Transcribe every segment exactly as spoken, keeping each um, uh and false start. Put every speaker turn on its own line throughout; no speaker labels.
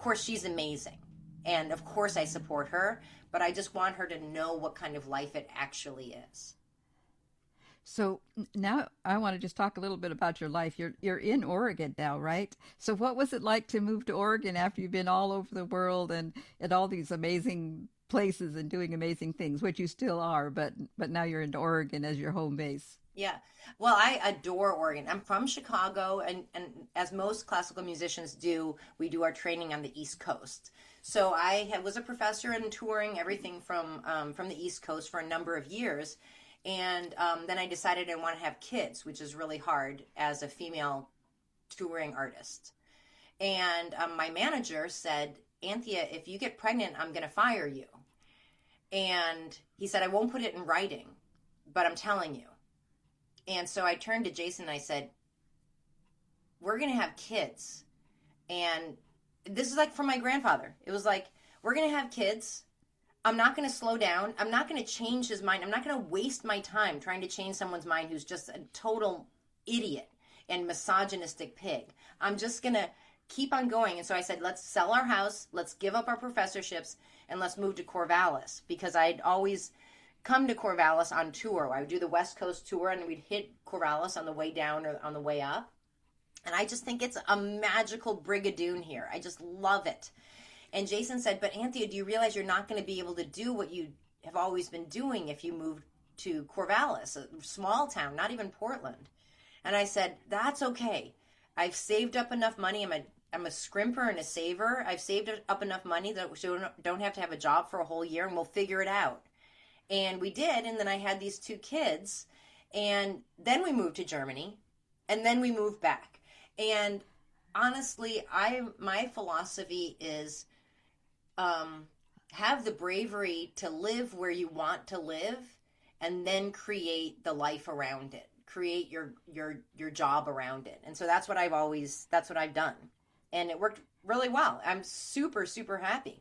course, she's amazing. And of course, I support her, but I just want her to know what kind of life it actually is.
So now I want to just talk a little bit about your life. You're you're in Oregon now, right? So what was it like to move to Oregon after you've been all over the world and at all these amazing places and doing amazing things, which you still are, but but now you're in Oregon as your home base.
Yeah. Well, I adore Oregon. I'm from Chicago, and, and as most classical musicians do, we do our training on the East Coast. So I had, was a professor and touring everything from um, from the East Coast for a number of years. And um, then I decided I want to have kids, which is really hard as a female touring artist. And um, my manager said, Anthea, if you get pregnant, I'm going to fire you. And he said, I won't put it in writing, but I'm telling you. And so I turned to Jason and I said, we're going to have kids. And this is like from my grandfather. It was like, we're going to have kids. I'm not going to slow down. I'm not going to change his mind. I'm not going to waste my time trying to change someone's mind who's just a total idiot and misogynistic pig. I'm just going to keep on going. And so I said, let's sell our house. Let's give up our professorships and let's move to Corvallis, because I'd always come to Corvallis on tour. I would do the West Coast tour and we'd hit Corvallis on the way down or on the way up. And I just think it's a magical brigadoon here. I just love it. And Jason said, but Anthea, do you realize you're not going to be able to do what you have always been doing if you move to Corvallis, a small town, not even Portland? And I said, that's okay. I've saved up enough money. I'm a, I'm a scrimper and a saver. I've saved up enough money that we don't have to have a job for a whole year, and we'll figure it out. And we did, and then I had these two kids, and then we moved to Germany, and then we moved back. And honestly, I my philosophy is um, have the bravery to live where you want to live, and then create the life around it. Create your your your job around it. And so that's what I've always that's what I've done, and it worked really well. I'm super super happy.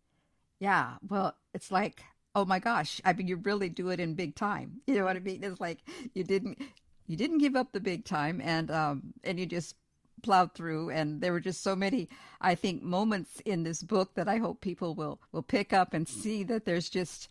Yeah, well, it's like, oh my gosh, I mean, you really do it in big time. You know what I mean? It's like you didn't you didn't give up the big time, and um and you just plowed through. And there were just so many, I think, moments in this book that I hope people will will pick up and see that there's just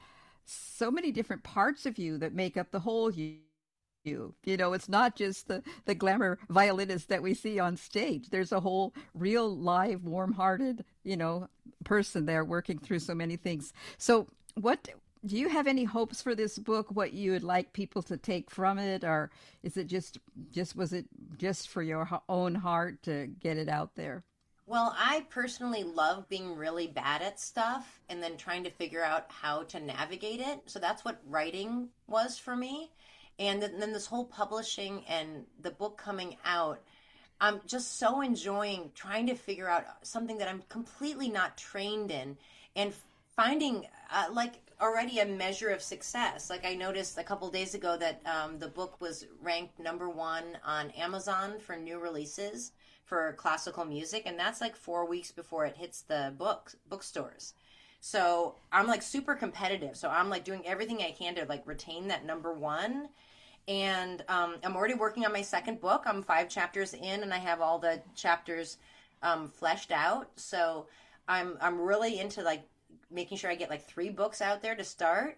so many different parts of you that make up the whole you. You you know, it's not just the the glamour violinist that we see on stage. There's a whole real live warm-hearted, you know, person there working through so many things. So what do you have any hopes for this book, what you would like people to take from it, or is it just just was it just for your own heart to get it out there?
Well, I personally love being really bad at stuff and then trying to figure out how to navigate it. So that's what writing was for me. And then, then this whole publishing and the book coming out, I'm just so enjoying trying to figure out something that I'm completely not trained in, and finding uh, like already a measure of success. Like I noticed a couple days ago that um, the book was ranked number one on Amazon for new releases for classical music, and that's like four weeks before it hits the book bookstores. So I'm like super competitive. So I'm like doing everything I can to like retain that number one. And um, I'm already working on my second book. I'm five chapters in, and I have all the chapters um, fleshed out. So I'm I'm really into like making sure I get like three books out there to start.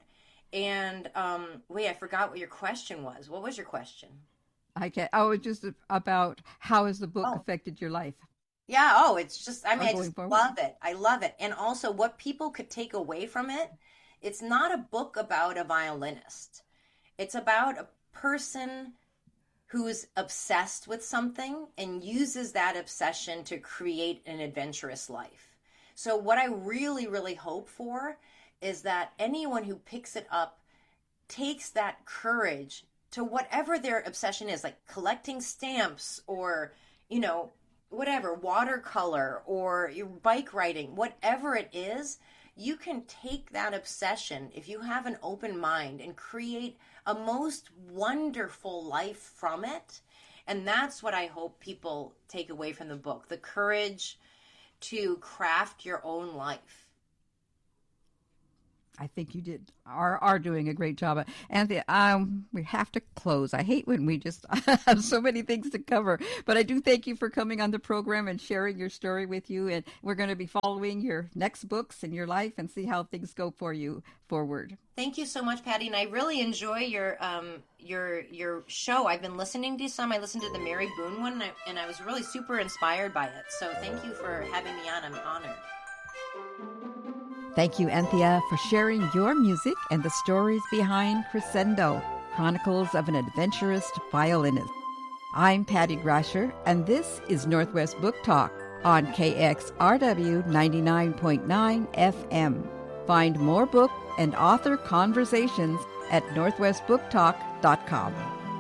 And um, wait, I forgot what your question was. What was your question?
I get. Oh, it's just about how has the book
Oh,
affected your life
yeah. Oh, it's just, I
or
mean, I
going
just
forward?
love it. I love it. And also what people could take away from it, it's not a book about a violinist. It's about a person who's obsessed with something and uses that obsession to create an adventurous life. So what I really, really hope for is that anyone who picks it up takes that courage to whatever their obsession is, like collecting stamps or, you know, whatever, watercolor or your bike riding, whatever it is, you can take that obsession if you have an open mind and create a most wonderful life from it. And that's what I hope people take away from the book, the courage to craft your own life.
I think you did are are doing a great job. Anthony, um, we have to close. I hate when we just have so many things to cover, but I do thank you for coming on the program and sharing your story with you. And we're going to be following your next books and your life and see how things go for you forward.
Thank you so much, Patty, and I really enjoy your um your your show. I've been listening to some. I listened to the Mary Boone one, and I, and I was really super inspired by it. So thank you for having me on. I'm honored.
Thank you, Anthea, for sharing your music and the stories behind Crescendo, Chronicles of an Adventurous Violinist. I'm Patty Grasher, and this is Northwest Book Talk on K X R W ninety-nine point nine F M. Find more book and author conversations at northwest book talk dot com.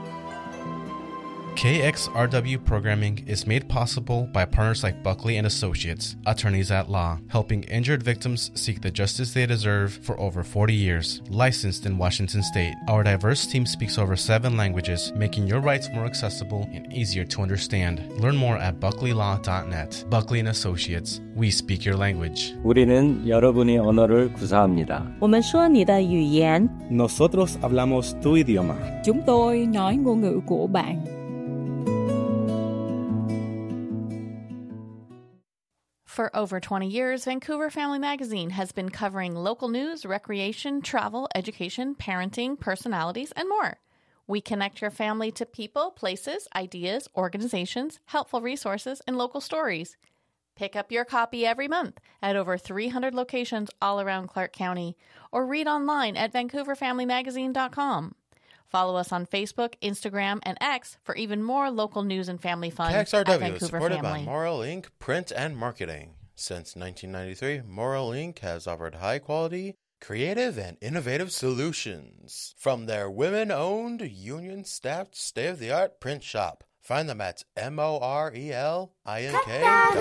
K X R W programming is made possible by partners like Buckley and Associates, attorneys at law, helping injured victims seek the justice they deserve for over forty years. Licensed in Washington State, our diverse team speaks over seven languages, making your rights more accessible and easier to understand. Learn more at buckley law dot net. Buckley and Associates, we speak your language.
우리는 여러분의 언어를 구사합니다.
我们说你的语言.
Nosotros hablamos tu idioma.
Chúng tôi nói ngôn ngữ của bạn.
For over twenty years, Vancouver Family Magazine has been covering local news, recreation, travel, education, parenting, personalities, and more. We connect your family to people, places, ideas, organizations, helpful resources, and local stories. Pick up your copy every month at over three hundred locations all around Clark County, or read online at vancouver family magazine dot com. Follow us on Facebook, Instagram, and X for even more local news and family fun
K X R W
at Vancouver
is supported
Family.
by Moral Incorporated. Print and Marketing. Since nineteen ninety-three, Moral Incorporated has offered high-quality, creative, and innovative solutions from their women-owned, union-staffed, state-of-the-art print shop. Find them at M O R E L I N K dot com.